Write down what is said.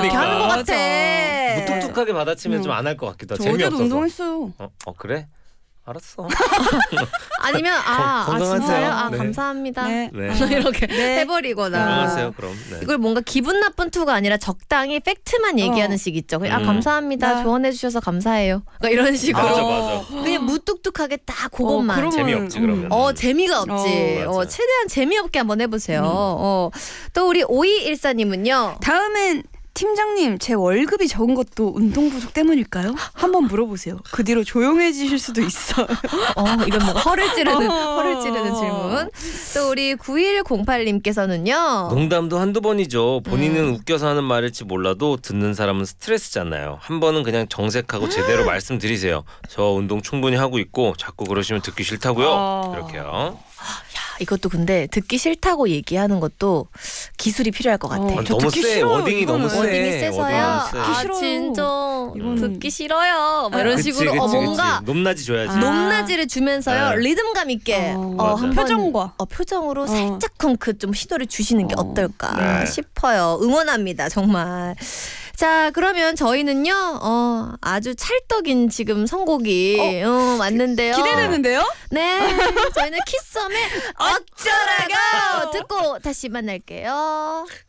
그렇게 하는 것 같아. 무뚝뚝하게 받아치면 좀 안 할 것 같기도 하고 저 어제도 재미없어서. 운동했어요. 그래? 알았어. 아니면 건강하세요. 진짜요? 네. 감사합니다. 네. 네. 이렇게 네. 해버리거나. 건강하세요 그럼. 네. 이걸 뭔가 기분 나쁜 투가 아니라 적당히 팩트만 얘기하는 식 있죠. 그냥 감사합니다. 네. 조언해 주셔서 감사해요. 그러니까 이런 식으로 맞아. 그냥 무뚝뚝하게 딱 그것만. 그러면, 재미없지 그러면. 재미가 없지. 맞아. 최대한 재미없게 한번 해보세요. 또 우리 5214님은요. 다음엔 팀장님 제 월급이 적은 것도 운동 부족 때문일까요? 한번 물어보세요. 그 뒤로 조용해지실 수도 있어요. 이건 뭔가 허를 찌르는 질문. 또 우리 9108님께서는요. 농담도 한두 번이죠. 본인은 웃겨서 하는 말일지 몰라도 듣는 사람은 스트레스잖아요. 한 번은 그냥 정색하고 제대로 말씀드리세요. 저 운동 충분히 하고 있고 자꾸 그러시면 듣기 싫다고요. 이렇게요. 이것도 근데 듣기 싫다고 얘기하는 것도 기술이 필요할 것 같아. 저 너무 듣기 세. 싫어요, 워딩이 이거는. 너무 세. 워딩이 세서요. 워딩이 세. 아 싫어요. 진짜 이거는- 듣기 싫어요. 뭐 이런 그치, 식으로 그치, 뭔가 그치. 높낮이 줘야지. 높낮이를 주면서요. 네. 리듬감 있게 맞아. 한번 표정과. 표정으로 살짝쿵 그 좀 신호를 주시는 게 어떨까 네. 싶어요. 응원합니다 정말. 자 그러면 저희는요 아주 찰떡인 지금 선곡이 왔는데요. 기대되는데요? 네 저희는 키썸의 어쩌라고 듣고 다시 만날게요.